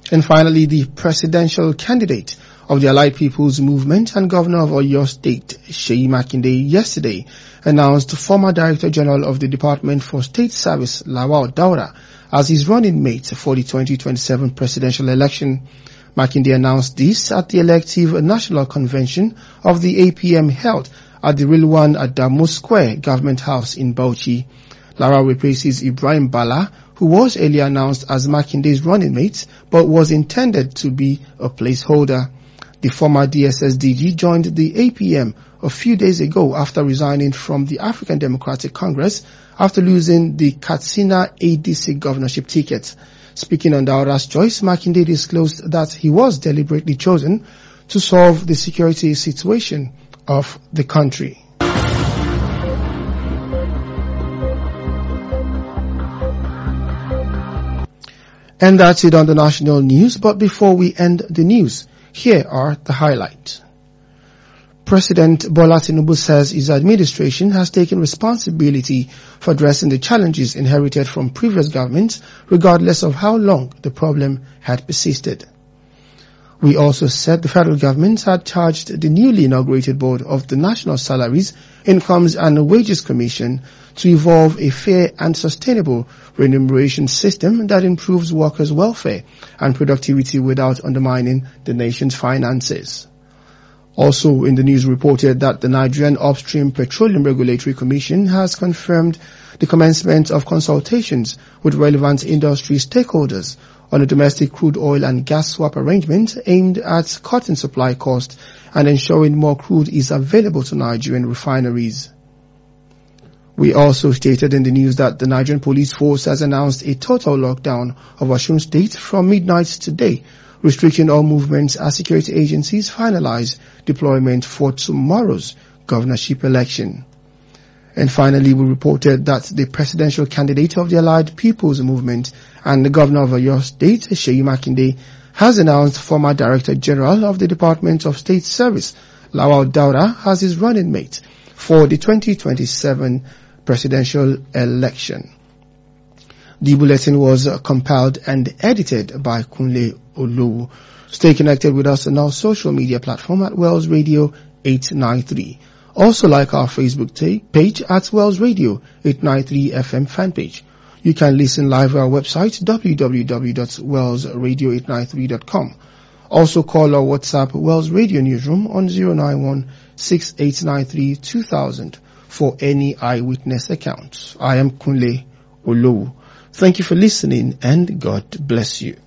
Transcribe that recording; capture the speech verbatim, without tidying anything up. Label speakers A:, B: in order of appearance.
A: And finally, the presidential candidate of the Allied People's Movement and Governor of Oyo State, Seyi Makinde, yesterday announced former Director General of the Department for State Service, Lawal Daura, as his running mate for the twenty twenty-seven presidential election. Makinde announced this at the elective national convention of the A P M held at the Rilwan Adamu Square Government House in Bauchi. Lara replaces Ibrahim Bala, who was earlier announced as Makinde's running mate, but was intended to be a placeholder. The former D S S D G joined the A P M a few days ago after resigning from the African Democratic Congress after losing the Katsina A D C governorship ticket. Speaking on Daura's choice, Makinde disclosed that he was deliberately chosen to solve the security situation of the country. And that's it on the national news. But before we end the news, here are the highlights. President Bola Tinubu says his administration has taken responsibility for addressing the challenges inherited from previous governments, regardless of how long the problem had persisted. We also said the federal government had charged the newly inaugurated board of the National Salaries, Incomes and Wages Commission to evolve a fair and sustainable remuneration system that improves workers' welfare and productivity without undermining the nation's finances. Also in the news reported that the Nigerian Upstream Petroleum Regulatory Commission has confirmed the commencement of consultations with relevant industry stakeholders on a domestic crude oil and gas swap arrangement aimed at cutting supply costs and ensuring more crude is available to Nigerian refineries. We also stated in the news that the Nigerian Police Force has announced a total lockdown of Osun State from midnight today, restricting all movements as security agencies finalize deployment for tomorrow's governorship election. And finally, we reported that the presidential candidate of the Allied People's Movement and the governor of Oyo State, Seyi Makinde, has announced former Director General of the Department of State Service, Lawal Daura, as his running mate for the twenty twenty-seven presidential election. The bulletin was compiled and edited by Kunle Olowu. Stay connected with us on our social media platform at Wells Radio eight ninety-three. Also like our Facebook page at Wells Radio eight ninety-three F M fan page. You can listen live at our website w w w dot wells radio eight ninety-three dot com. Also call our WhatsApp Wells Radio Newsroom on zero nine one six eight nine three two thousand for any eyewitness accounts. I am Kunle Olowu. Thank you for listening and God bless you.